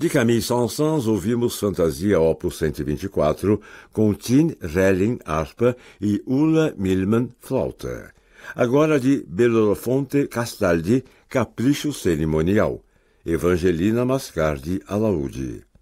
De Camille Saint-Saëns ouvimos Fantasia Opus 124 com Tin Relling harpa e Ulla Milman flauta. Agora de Bellerofonte Castaldi, Capricho Cerimonial. Evangelina Mascardi alaúde.